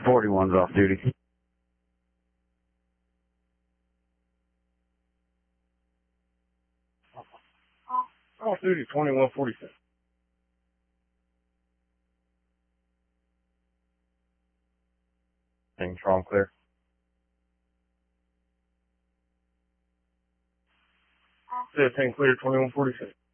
41's off duty. Off duty 2146. Things wrong, clear. Said 10 clear 2146.